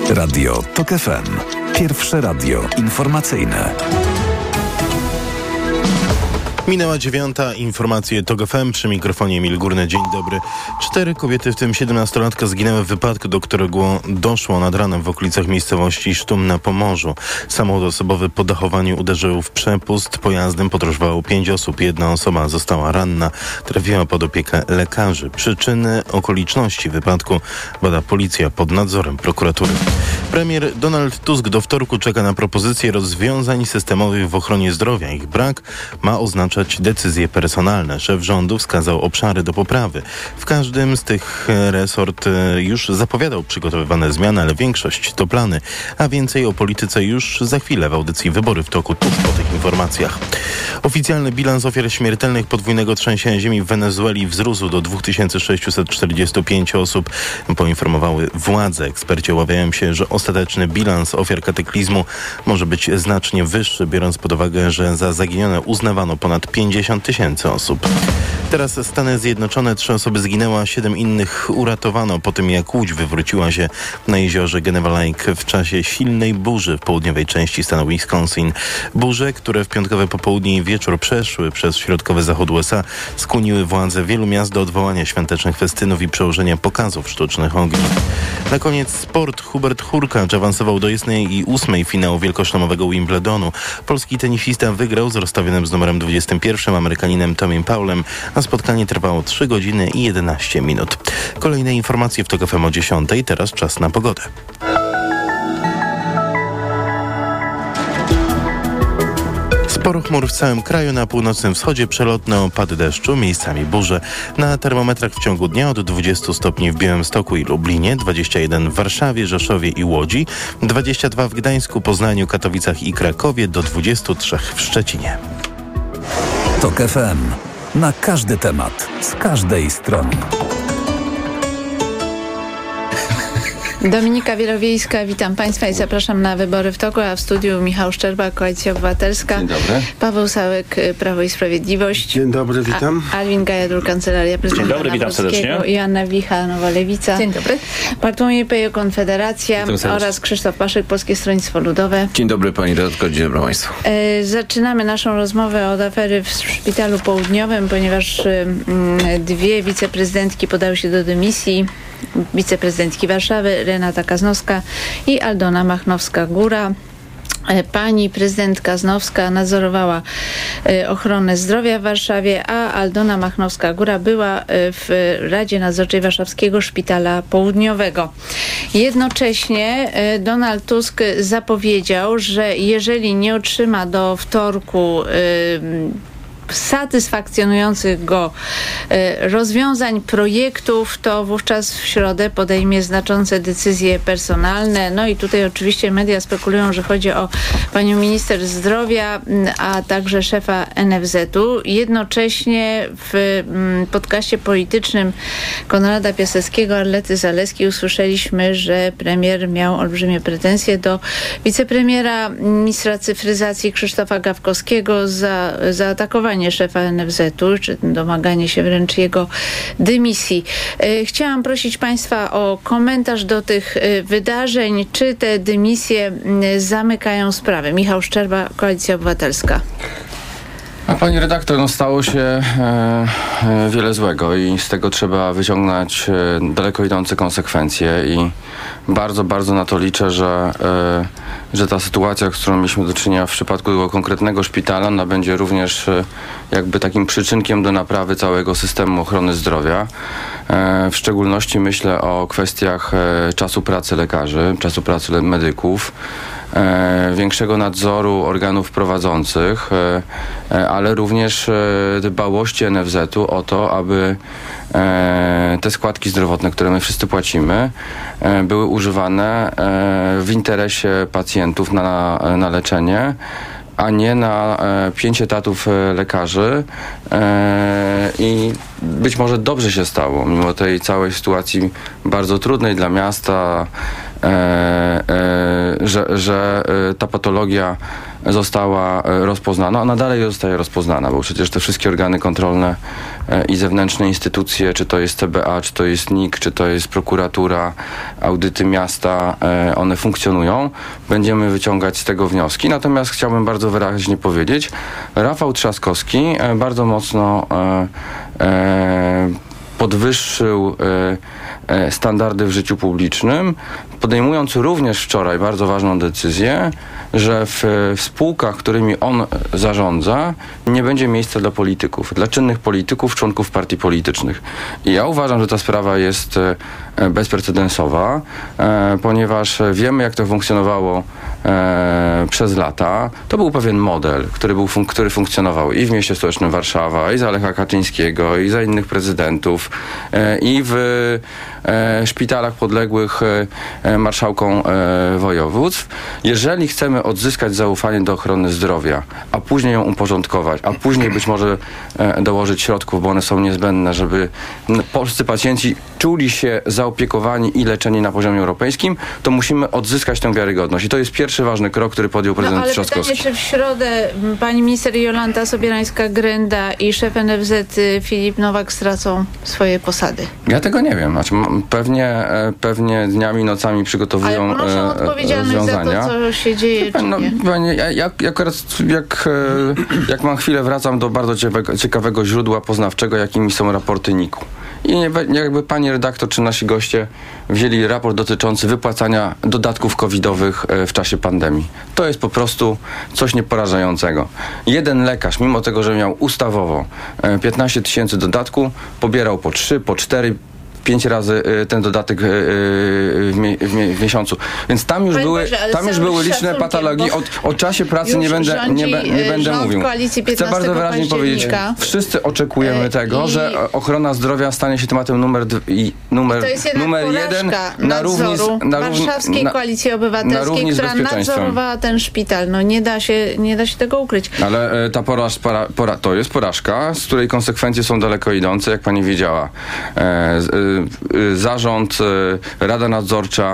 Radio TOK FM. Pierwsze radio informacyjne. Minęła 9. Informacje TOK FM, przy mikrofonie Emil Górny. Dzień dobry. 4 kobiety, w tym 17-latka, zginęły w wypadku, do którego doszło nad ranem w okolicach miejscowości Sztum na Pomorzu. Samochód osobowy po dachowaniu uderzył w przepust. Pojazdem podróżowało 5 osób. Jedna osoba została ranna. Trafiła pod opiekę lekarzy. Przyczyny, okoliczności wypadku bada policja pod nadzorem prokuratury. Premier Donald Tusk do wtorku czeka na propozycje rozwiązań systemowych w ochronie zdrowia. Ich brak ma oznaczać decyzje personalne. Szef rządu wskazał obszary do poprawy. W każdym z tych resort już zapowiadał przygotowywane zmiany, ale większość to plany. A więcej o polityce już za chwilę w audycji Wybory w toku, tuż po tych informacjach. Oficjalny bilans ofiar śmiertelnych podwójnego trzęsienia ziemi w Wenezueli wzrósł do 2645 osób, poinformowały władze. Eksperci obawiają się, że ostateczny bilans ofiar kataklizmu może być znacznie wyższy, biorąc pod uwagę, że za zaginione uznawano ponad 50 000 osób. Teraz Stany Zjednoczone, 3 osoby zginęły, a 7 innych uratowano po tym, jak łódź wywróciła się na jeziorze Geneva Lake w czasie silnej burzy w południowej części stanu Wisconsin. Burze, które w piątkowe popołudnie i wieczór przeszły przez środkowy zachód USA, skłoniły władze wielu miast do odwołania świątecznych festynów i przełożenia pokazów sztucznych ogni. Na koniec sport. Hubert Hurkacz awansował do 8. finału wielkoszlemowego Wimbledonu. Polski tenisista wygrał z rozstawionym z numerem 21 Amerykaninem Tomim Paulem, a spotkanie trwało 3 godziny i 11 minut. Kolejne informacje w TOK FM o 10. Teraz czas na pogodę. Sporo chmur w całym kraju, na północnym wschodzie przelotne opady deszczu, miejscami burze. Na termometrach w ciągu dnia od 20 stopni w Białymstoku i Lublinie, 21 w Warszawie, Rzeszowie i Łodzi, 22 w Gdańsku, Poznaniu, Katowicach i Krakowie, do 23 w Szczecinie. TOK FM. Na każdy temat, z każdej strony. Dominika Wielowiejska, witam Państwa i zapraszam na Wybory w toku, a w studiu Michał Szczerba, Koalicja Obywatelska. Dzień dobry. Paweł Sałek, Prawo i Sprawiedliwość. Dzień dobry, witam. Alwin Gajadul, Kancelaria Prezydenta. Dzień dobry, witam serdecznie. I Anna Wicha, Nowa Lewica. Dzień dobry. Bartłomiej Pejo, Konfederacja oraz Krzysztof Paszyk, Polskie Stronnictwo Ludowe. Dzień dobry pani redaktor, dzień dobry państwu. Zaczynamy naszą rozmowę od afery w Szpitalu Południowym, ponieważ 2 wiceprezydentki podały się do dymisji. Wiceprezydentki Warszawy, Renata Kaznowska i Aldona Machnowska-Góra. Pani prezydent Kaznowska nadzorowała ochronę zdrowia w Warszawie, a Aldona Machnowska-Góra była w Radzie Nadzorczej Warszawskiego Szpitala Południowego. Jednocześnie Donald Tusk zapowiedział, że jeżeli nie otrzyma do wtorku satysfakcjonujących go rozwiązań, projektów, to wówczas w środę podejmie znaczące decyzje personalne. No i tutaj oczywiście media spekulują, że chodzi o panią minister zdrowia, a także szefa NFZ-u. Jednocześnie w podcaście politycznym Konrada Piaseckiego, Arlety Zalewskiej usłyszeliśmy, że premier miał olbrzymie pretensje do wicepremiera, ministra cyfryzacji Krzysztofa Gawkowskiego za zaatakowanie szefa NFZ-u, czy domaganie się wręcz jego dymisji. Chciałam prosić Państwa o komentarz do tych wydarzeń. Czy te dymisje zamykają sprawę? Michał Szczerba, Koalicja Obywatelska. A pani redaktor, stało się wiele złego i z tego trzeba wyciągnąć daleko idące konsekwencje i bardzo, bardzo na to liczę, że ta sytuacja, z którą mieliśmy do czynienia w przypadku tego konkretnego szpitala, ona będzie również jakby takim przyczynkiem do naprawy całego systemu ochrony zdrowia. W szczególności myślę o kwestiach czasu pracy lekarzy, czasu pracy medyków, większego nadzoru organów prowadzących, ale również dbałości NFZ-u o to, aby te składki zdrowotne, które my wszyscy płacimy, były używane w interesie pacjentów na leczenie, a nie na 5 etatów lekarzy i być może dobrze się stało, mimo tej całej sytuacji bardzo trudnej dla miasta, że ta patologia została rozpoznana. Ona dalej zostaje rozpoznana, bo przecież te wszystkie organy kontrolne i zewnętrzne instytucje, czy to jest CBA, czy to jest NIK, czy to jest prokuratura, audyty miasta, one funkcjonują. Będziemy wyciągać z tego wnioski. Natomiast chciałbym bardzo wyraźnie powiedzieć, Rafał Trzaskowski bardzo mocno podwyższył standardy w życiu publicznym, podejmując również wczoraj bardzo ważną decyzję, że w spółkach, którymi on zarządza, nie będzie miejsca dla polityków, dla czynnych polityków, członków partii politycznych. I ja uważam, że ta sprawa jest bezprecedensowa, ponieważ wiemy, jak to funkcjonowało przez lata. To był pewien model, który funkcjonował i w mieście stołecznym Warszawa, i za Lecha Kaczyńskiego, i za innych prezydentów, i w szpitalach podległych marszałkom województw. Jeżeli chcemy odzyskać zaufanie do ochrony zdrowia, a później ją uporządkować, a później być może dołożyć środków, bo one są niezbędne, żeby polscy pacjenci czuli się zaopiekowani i leczeni na poziomie europejskim, to musimy odzyskać tę wiarygodność. I to jest pierwszy ważny krok, który podjął prezydent Trzaskowski. Pytanie, czy w środę pani minister Jolanta Sobierańska-Grenda i szef NFZ Filip Nowak stracą swoje posady? Ja tego nie wiem. Znaczy, pewnie dniami, nocami przygotowują rozwiązania. Ale ponoszą odpowiedzialność za to, co się dzieje, czy nie? Jak mam chwilę, wracam do bardzo ciekawego źródła poznawczego, jakimi są raporty NIK-u. I jakby pani redaktor czy nasi goście wzięli raport dotyczący wypłacania dodatków covidowych w czasie pandemii. To jest po prostu coś nieporażającego. Jeden lekarz, mimo tego, że miał ustawowo 15 000 dodatku, pobierał po 3, po 4, 5 razy ten dodatek w miesiącu. Więc tam już były liczne patologii. O czasie pracy nie będę mówił. Chcę bardzo wyraźnie powiedzieć, wszyscy oczekujemy tego, że ochrona zdrowia stanie się tematem numer jeden na równi z Warszawskiej Koalicji Obywatelskiej, która nadzorowała ten szpital. No nie da się tego ukryć. Ale ta to jest porażka, z której konsekwencje są daleko idące, jak pani wiedziała. Zarząd, Rada Nadzorcza,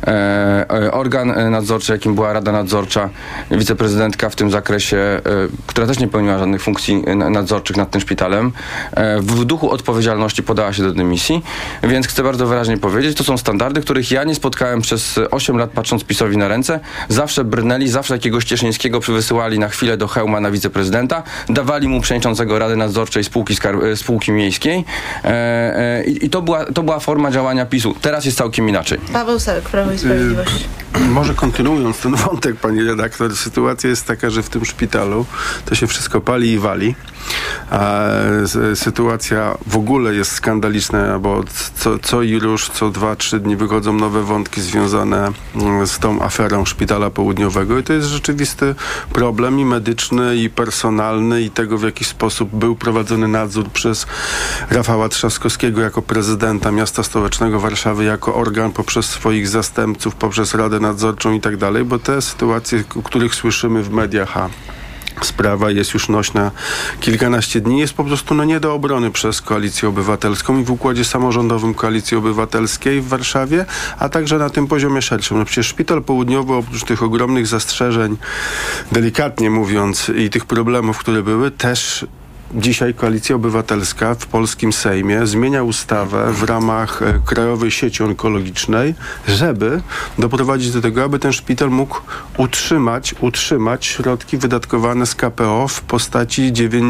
organ nadzorczy, jakim była Rada Nadzorcza, wiceprezydentka w tym zakresie, która też nie pełniła żadnych funkcji nadzorczych nad tym szpitalem, w duchu odpowiedzialności podała się do dymisji, więc chcę bardzo wyraźnie powiedzieć, to są standardy, których ja nie spotkałem przez 8 lat, patrząc PiS-owi na ręce. Zawsze brnęli, zawsze jakiegoś Cieszyńskiego przywysyłali na chwilę do hełma na wiceprezydenta, dawali mu przewodniczącego Rady Nadzorczej spółki miejskiej i to była forma działania PiS-u. Teraz jest całkiem inaczej. Paweł Sarek, Prawo i Sprawiedliwość. Może kontynuując ten wątek, pani redaktor, sytuacja jest taka, że w tym szpitalu to się wszystko pali i wali. A sytuacja w ogóle jest skandaliczna, bo co 2-3 dni wychodzą nowe wątki związane z tą aferą Szpitala Południowego i to jest rzeczywisty problem i medyczny, i personalny, i tego, w jaki sposób był prowadzony nadzór przez Rafała Trzaskowskiego jako prezydenta miasta stołecznego Warszawy, jako organ poprzez swoich zastępców, poprzez Radę Nadzorczą i tak dalej, bo te sytuacje, o których słyszymy w mediach, sprawa jest już nośna kilkanaście dni, jest po prostu nie do obrony przez Koalicję Obywatelską i w układzie samorządowym Koalicji Obywatelskiej w Warszawie, a także na tym poziomie szerszym. No przecież Szpital Południowy, oprócz tych ogromnych zastrzeżeń, delikatnie mówiąc, i tych problemów, które były, też dzisiaj Koalicja Obywatelska w polskim Sejmie zmienia ustawę w ramach Krajowej Sieci Onkologicznej, żeby doprowadzić do tego, aby ten szpital mógł utrzymać środki wydatkowane z KPO w postaci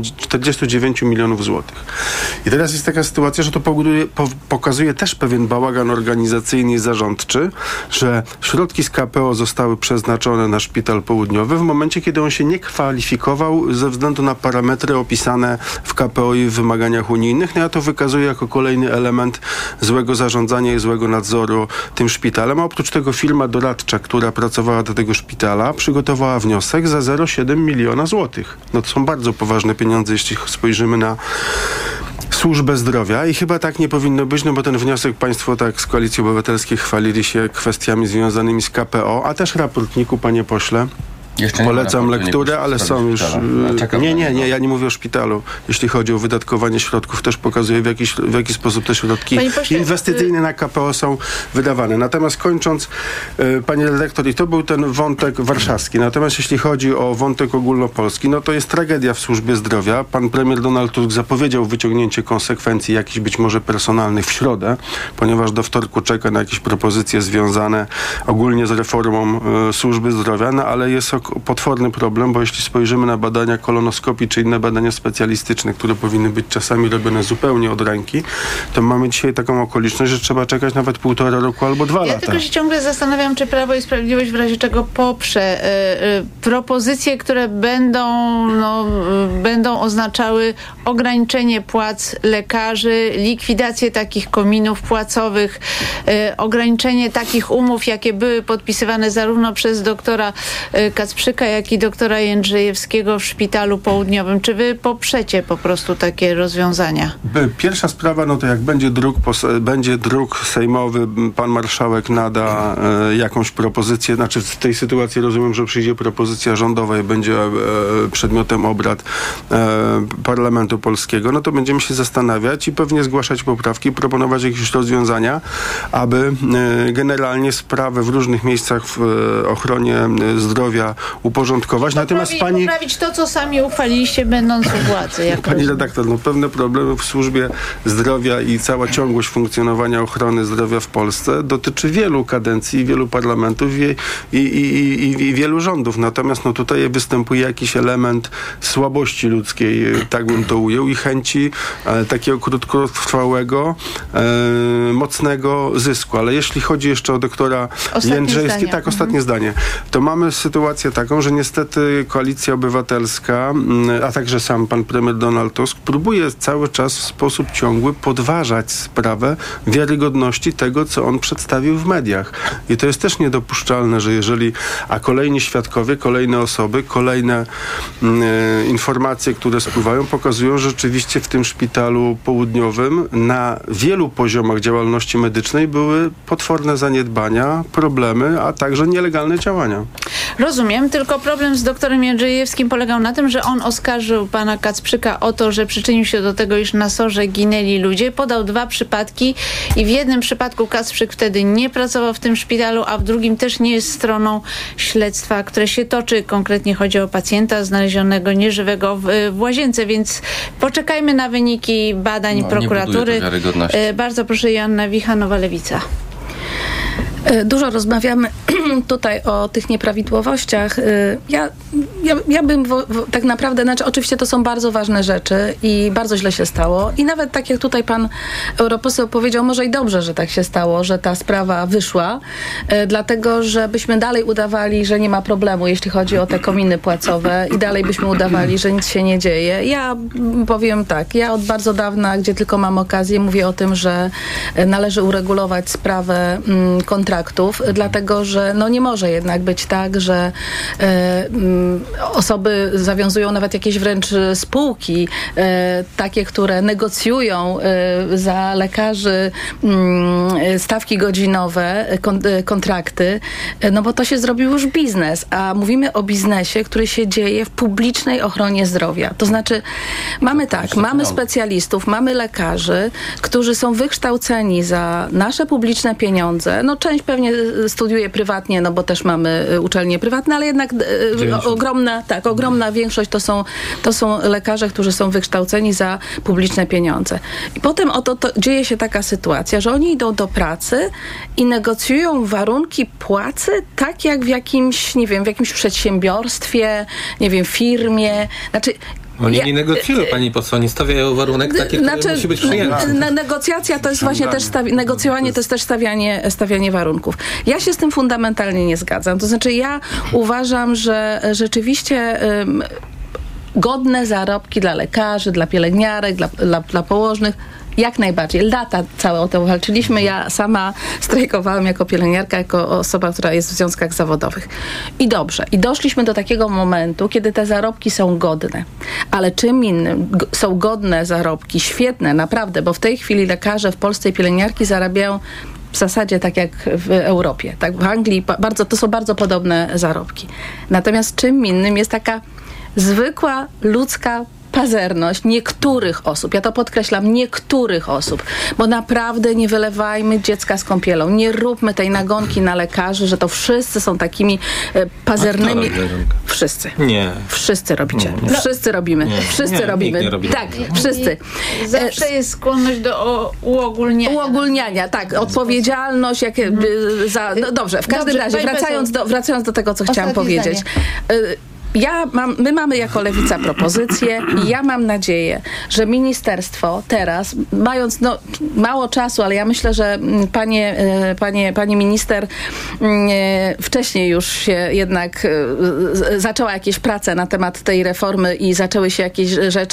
49 milionów złotych. I teraz jest taka sytuacja, że to pokazuje też pewien bałagan organizacyjny i zarządczy, że środki z KPO zostały przeznaczone na Szpital Południowy w momencie, kiedy on się nie kwalifikował ze względu na parametry opisane w KPO i w wymaganiach unijnych. No ja to wykazuję jako kolejny element złego zarządzania i złego nadzoru tym szpitalem. A oprócz tego firma doradcza, która pracowała do tego szpitala, przygotowała wniosek za 0,7 miliona złotych. No to są bardzo poważne pieniądze, jeśli spojrzymy na służbę zdrowia i chyba tak nie powinno być, no bo ten wniosek państwo tak z Koalicji Obywatelskiej chwalili się kwestiami związanymi z KPO, a też raport NIK-u, panie pośle, Polecam lekturę, ale są już... Nie, ja nie mówię o szpitalu. Jeśli chodzi o wydatkowanie środków, też pokazuje, w jaki sposób te środki inwestycyjne na KPO są wydawane. Natomiast kończąc, pani redaktor, i to był ten wątek warszawski. Natomiast jeśli chodzi o wątek ogólnopolski, no to jest tragedia w służbie zdrowia. Pan premier Donald Tusk zapowiedział wyciągnięcie konsekwencji jakichś być może personalnych w środę, ponieważ do wtorku czeka na jakieś propozycje związane ogólnie z reformą służby zdrowia, no ale jest potworny problem, bo jeśli spojrzymy na badania kolonoskopii czy inne badania specjalistyczne, które powinny być czasami robione zupełnie od ręki, to mamy dzisiaj taką okoliczność, że trzeba czekać nawet 1,5 roku albo 2 lata. Ja tylko się ciągle zastanawiam, czy Prawo i Sprawiedliwość w razie czego poprze propozycje, które będą oznaczały ograniczenie płac lekarzy, likwidację takich kominów płacowych, ograniczenie takich umów, jakie były podpisywane zarówno przez doktora Kacprzyka, jak i doktora Jędrzejewskiego w Szpitalu Południowym. Czy wy poprzecie po prostu takie rozwiązania? Pierwsza sprawa, no to jak będzie druk sejmowy, pan marszałek nada jakąś propozycję, znaczy w tej sytuacji rozumiem, że przyjdzie propozycja rządowa i będzie przedmiotem obrad Parlamentu Polskiego, no to będziemy się zastanawiać i pewnie zgłaszać poprawki, proponować jakieś rozwiązania, aby generalnie sprawę w różnych miejscach w ochronie zdrowia uporządkować. Natomiast poprawić to, co sami uchwaliliście, będąc u władzy. Pani redaktor, no pewne problemy w służbie zdrowia i cała ciągłość funkcjonowania ochrony zdrowia w Polsce dotyczy wielu kadencji, wielu parlamentów i wielu rządów. Natomiast no tutaj występuje jakiś element słabości ludzkiej, tak bym to ujął, i chęci takiego krótkotrwałego, mocnego zysku. Ale jeśli chodzi jeszcze o doktora Jędrzejewskiego, ostatnie zdanie, to mamy sytuację taką, że niestety Koalicja Obywatelska, a także sam pan premier Donald Tusk próbuje cały czas w sposób ciągły podważać sprawę wiarygodności tego, co on przedstawił w mediach. I to jest też niedopuszczalne, że kolejni świadkowie, kolejne osoby, kolejne informacje, które spływają, pokazują, że rzeczywiście w tym szpitalu południowym na wielu poziomach działalności medycznej były potworne zaniedbania, problemy, a także nielegalne działania. Rozumiem, tylko problem z doktorem Jędrzejewskim polegał na tym, że on oskarżył pana Kacprzyka o to, że przyczynił się do tego, iż na SOR-ze ginęli ludzie. Podał 2 przypadki i w jednym przypadku Kacprzyk wtedy nie pracował w tym szpitalu, a w drugim też nie jest stroną śledztwa, które się toczy. Konkretnie chodzi o pacjenta znalezionego nieżywego w łazience, więc poczekajmy na wyniki badań prokuratury. Bardzo proszę, Joanna Wicha, Nowa Lewica. Dużo rozmawiamy tutaj o tych nieprawidłowościach. Ja bym tak naprawdę, oczywiście to są bardzo ważne rzeczy i bardzo źle się stało. I nawet tak jak tutaj pan europoseł powiedział, może i dobrze, że tak się stało, że ta sprawa wyszła, dlatego, żebyśmy dalej udawali, że nie ma problemu, jeśli chodzi o te kominy płacowe i dalej byśmy udawali, że nic się nie dzieje. Ja powiem tak, ja od bardzo dawna, gdzie tylko mam okazję, mówię o tym, że należy uregulować sprawę kontraktów, dlatego, że nie może jednak być tak, że osoby zawiązują nawet jakieś wręcz spółki, takie, które negocjują za lekarzy stawki godzinowe, kontrakty, bo to się zrobił już biznes, a mówimy o biznesie, który się dzieje w publicznej ochronie zdrowia. To znaczy mamy specjalistów, mamy lekarzy, którzy są wykształceni za nasze publiczne pieniądze. Część pewnie studiuje prywatnie, bo też mamy uczelnie prywatne, ale jednak ogromna większość to są lekarze, którzy są wykształceni za publiczne pieniądze. I potem dzieje się taka sytuacja, że oni idą do pracy i negocjują warunki płacy tak jak w jakimś przedsiębiorstwie, firmie. Oni nie negocjują, pani poseł, nie stawiają warunek takich, który musi być przyjęty. Negocjacja to jest właśnie też negocjowanie, to jest też stawianie warunków. Ja się z tym fundamentalnie nie zgadzam. To znaczy ja uważam, że rzeczywiście godne zarobki dla lekarzy, dla pielęgniarek, dla położnych, jak najbardziej. Lata całe o to walczyliśmy. Ja sama strajkowałam jako pielęgniarka, jako osoba, która jest w związkach zawodowych. I dobrze. I doszliśmy do takiego momentu, kiedy te zarobki są godne. Ale czym innym są godne zarobki, świetne, naprawdę, bo w tej chwili lekarze w Polsce i pielęgniarki zarabiają w zasadzie tak jak w Europie. Tak, w Anglii to są bardzo podobne zarobki. Natomiast czym innym jest taka zwykła ludzka pazerność niektórych osób, ja to podkreślam, niektórych osób, bo naprawdę nie wylewajmy dziecka z kąpielą, nie róbmy tej nagonki na lekarzy, że to wszyscy są takimi pazernymi. Wszyscy. Nie. Wszyscy robicie. Nie. Wszyscy robimy. Nie. Wszyscy robimy. Nie tak, wszyscy. Zawsze jest skłonność do uogólniania. Uogólniania, tak. Odpowiedzialność. No dobrze, w każdym razie, wracając do tego, co chciałam powiedzieć. My mamy jako Lewica propozycję i ja mam nadzieję, że ministerstwo teraz, mając mało czasu, ale ja myślę, że pani minister wcześniej już się jednak zaczęła jakieś prace na temat tej reformy i zaczęły się jakieś rzeczy